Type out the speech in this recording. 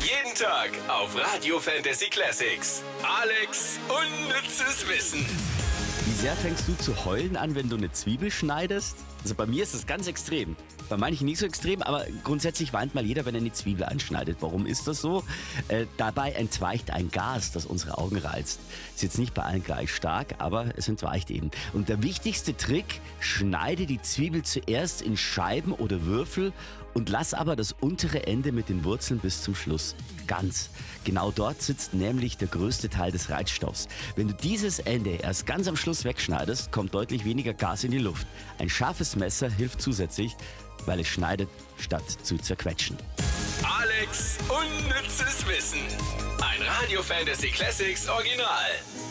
Jeden Tag auf Radio Fantasy Classics. Alex unnützes Wissen. Wie sehr fängst du zu heulen an, wenn du eine Zwiebel schneidest? Also bei mir ist das ganz extrem. Bei manchen nicht so extrem, aber grundsätzlich weint mal jeder, wenn er eine Zwiebel anschneidet. Warum ist das so? Dabei entweicht ein Gas, das unsere Augen reizt. Ist jetzt nicht bei allen gleich stark, aber es entweicht eben. Und der wichtigste Trick: schneide die Zwiebel zuerst in Scheiben oder Würfel und lass aber das untere Ende mit den Wurzeln bis zum Schluss ganz. Genau dort sitzt nämlich der größte Teil des Reizstoffs. Wenn du dieses Ende erst ganz am Schluss wegschneidest, kommt deutlich weniger Gas in die Luft. Ein scharfes Messer hilft zusätzlich, weil es schneidet, statt zu zerquetschen. Alex unnützes Wissen. Ein Radio Fantasy Classics Original.